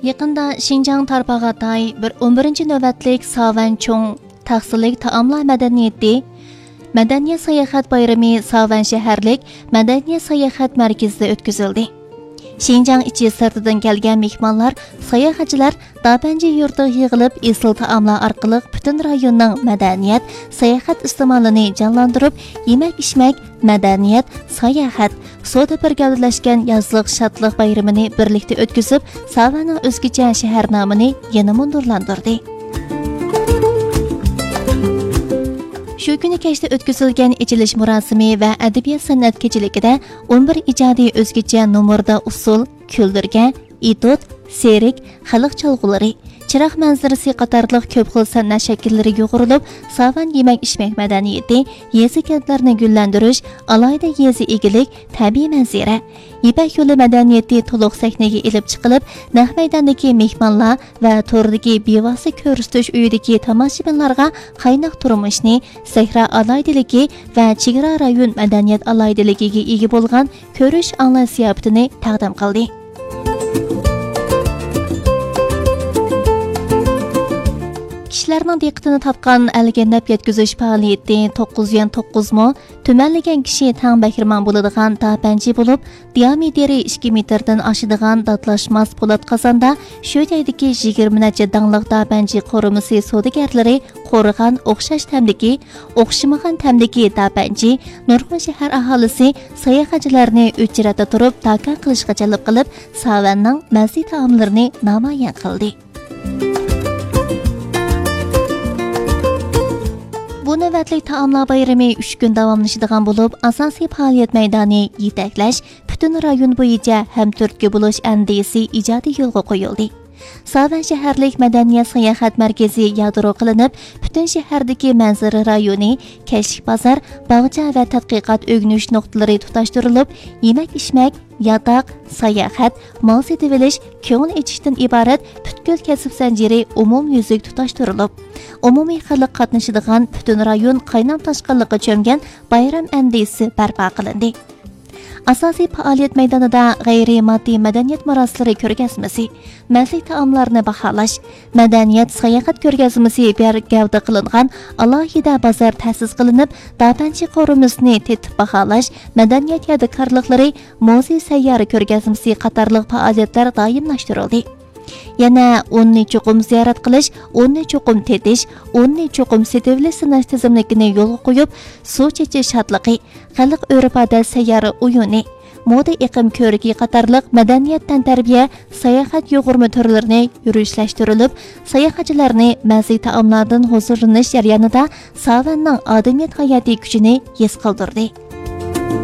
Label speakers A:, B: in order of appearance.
A: Yaqında Şinjan Tarpağatay bir 11-ci növbətlik Savan Çoğ Taqsilik Taamlar Mədəniyyəti Mədəniyyət Sayahat Bayramı Savan şəhərlik Mədəniyyət Sayahat Mərkəzində ötküzüldü. Şinjan içi sırtıdan gəlgən mehmanlar, sayahatçılar Dapanji yurtda yığılıb esil taamlar arqılıq bütün rayonның mədəniyyət, sayahat istimalını canlandırıb, yemək-içmək, mədəniyyət, sayahat, soda birgavdləşkən yazlıq şadlıq bayramını birlikdə ötküzüb, Savanның özgəcə şəhər namını yana mundurlandırdı. Şu günü keçdə ötküzülgən içiliş murasimi və ədəbiyyat sənət keçilikdə 11 icadi özgəcə numurda usul, küldürgə, idot, serik, xalq çalğıları, çıraq mənzərəsi qatarlıq köp xil sənət şəkilləri yoğurulub, Savan yemək-içmək mədəniyyəti, yezi kəndlərini güllendiriş, alayda yezi igilik, təbii mənzərə, İpək yolu mədəniyyəti toluq səhnəyə ilib çıxılıb, Nəh meydandakı mehmanlar və tordakı bevasi körüstüş uyudakı tamaşibinlarga qaynaq turmuşni, səhra alaydiligi və Çigra rayon mədəniyyət alaydiligiga ega bo'lgan ko'rish anlash ziyofatini taqdim qildi. Kişilərinin diqqətini tapqan əlgəndəb yetküzüş fəaliyyəti 9-9 mu, tümənləyən kişi tən bəkirman buladigan Dapanji bulub, diametri 2 metrdən aşıdığan datlaşmaz polat qazanda, şu yaydaki 20 nəcə danlıq Dapanji qorumusu sodagərləri qoruğan oxşaş təmdiki, oxşımağan təmdiki Dapanji, nurgun şəhər ahalisi sayahatçılarını ücrətə turub, taka qilishqa cəlib qılıb, Savanның məzi taamlarını namayan qıldı. Bu növbətlik taamlar bayramı 3 gün davamlaşıdığan bulub, asasi fəaliyyət meydanı yetəkləş, bütün rayon boyunca həm türkü buluş əndisi icadi yolğa qoyuldu. Savan şəhərlik mədəniyyət sayahat mərkəzi yadro qılınıb, bütün şəhərdəki mənzərə rayonu, kəşk bazar, bağça və tədqiqat öyrəniş nöqtələri tutaşdırılıb, yemək-içmək, yataq, sayahat, mal setib-alish, ko'ngil echishdan iborat butkul kasb zanjiri umum yuzlik tutaşdırılıb. Umumiy xalq qatnashadigan bütün rayon qaynam tashqinliqqa cho'mgan bayram andisi barpo qilindi. Asosiy faoliyat maydonida g'ayri-moddiy madaniyat marosimlari ko'rgazmasi, mazali taomlarni baholash, madaniyat sayohat ko'rgazmasi gavda qilingan alohida bozor ta'sis qilinib, Dapanji qorumuzni tetib baholash, madaniyat yodgorliklari, muzey sayyora ko'rgazmasi qatorliq faoliyatlar doimlashtirildi. Yana 10 cho'qim ziyorat qilish, 10 cho'qim tetish, 10 cho'qim setibli sinash tizimligini yo'lga qo'yib, suv chechish shodligi, xalq urf-odat sayyora o'yini, moda iqlim ko'rigi qatorliq madaniyatdan tarbiya, sayohat yo'g'irma turlarini yurishlashtirilib, sayohatchilarni mazali taomlardan huzurlanish jarayonida Savanның odamiyat hayotiy kuchini his qildirdi.